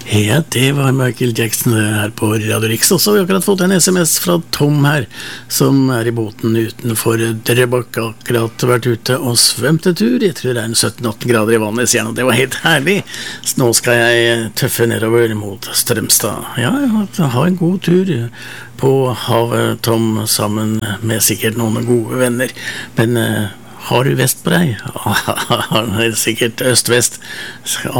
Ja, det var Michael Jackson her på Radio Riks. Og så har vi akkurat fått en SMS fra Tom her, som er i båten utenfor Drøbak. Akkurat vært ute og svømt en tur. Jeg tror det er en 17-18 grader i vannet, sier han. Det var helt herlig. Så nå skal jeg tøffe nedover mot Strømstad. Ja, ha en god tur på havet, Tom, sammen med sikkert noen gode venner. Men har du vest på deg? Sikkert øst-vest.